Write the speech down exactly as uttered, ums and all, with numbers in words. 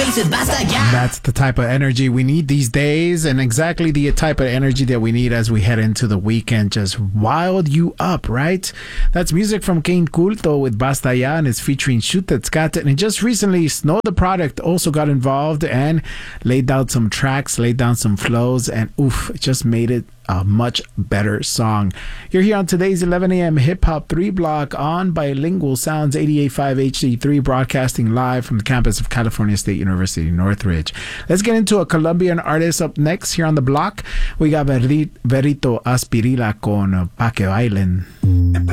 Mix with Basta Ya. That's the type of energy we need these days, and exactly the type of energy that we need as we head into the weekend. Just wild you up, right? That's music from Kane Culto with Basta Ya, and it's featuring Shutetsukat. And just recently, Snow the Product also got involved and laid down some tracks, laid down some flows, and oof, it just made it a much better song. You're here on today's eleven a.m. Hip Hop three block on Bilingual Sounds eighty-eight point five H D three, broadcasting live from the campus of California State University, Northridge. Let's get into a Colombian artist up next here on the block. We got Verito Aspirila con Pa' Que Bailen.